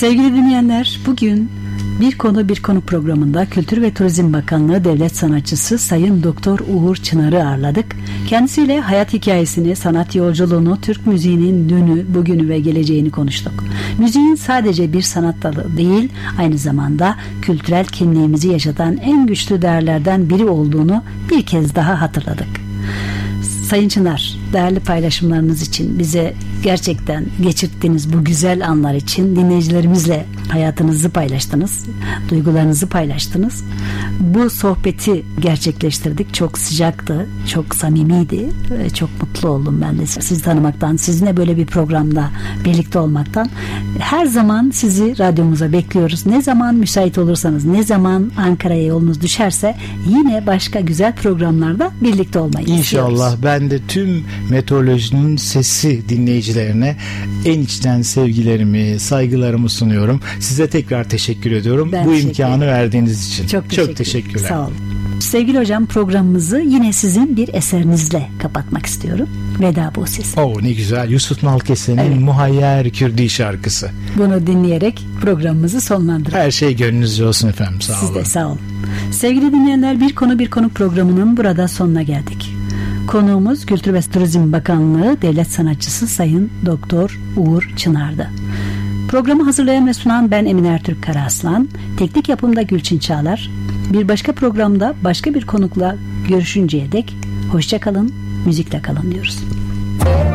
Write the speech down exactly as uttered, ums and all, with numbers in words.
Sevgili dinleyenler, bugün Bir Konu Bir Konu programında Kültür ve Turizm Bakanlığı Devlet Sanatçısı Sayın Doktor Uğur Çınar'ı ağırladık. Kendisiyle hayat hikayesini, sanat yolculuğunu, Türk müziğinin dünü, bugünü ve geleceğini konuştuk. Müziğin sadece bir sanat dalı değil, aynı zamanda kültürel kimliğimizi yaşatan en güçlü değerlerden biri olduğunu bir kez daha hatırladık. Sayın Çınar, değerli paylaşımlarınız için, bize gerçekten geçirttiğiniz bu güzel anlar için, dinleyicilerimizle hayatınızı paylaştınız, duygularınızı paylaştınız. Bu sohbeti gerçekleştirdik. Çok sıcaktı, çok samimiydi. Çok mutlu oldum ben de sizi tanımaktan, sizinle böyle bir programda birlikte olmaktan. Her zaman sizi radyomuza bekliyoruz. Ne zaman müsait olursanız, ne zaman Ankara'ya yolunuz düşerse yine başka güzel programlarda birlikte olmayı İnşallah istiyoruz. İnşallah. Ben de tüm meteorolojinin sesi dinleyicilerine en içten sevgilerimi, saygılarımı sunuyorum. Size tekrar teşekkür ediyorum. Ben bu teşekkür imkanı ederim. verdiğiniz için. Çok, teşekkür Çok teşekkürler. Sağ olun. Sevgili hocam, programımızı yine sizin bir eserinizle kapatmak istiyorum. Veda bu siz. Oh, ne güzel. Yusuf Nalkese'nin Evet. Muhayyer Kürdi şarkısı. Bunu dinleyerek programımızı sonlandıralım. Her şey gönlünüzce olsun efendim. Sağ Siz olun. de sağ olun. Sevgili dinleyenler, Bir Konu Bir Konu programının burada sonuna geldik. Konuğumuz Kültür ve Turizm Bakanlığı Devlet Sanatçısı Sayın Doktor Uğur Çınar'dı. Programı hazırlayan ve sunan ben Emine Ertürk Karaaslan. Teknik yapımda Gülçin Çağlar. Bir başka programda başka bir konukla görüşünceye dek hoşça kalın, müzikle kalın diyoruz.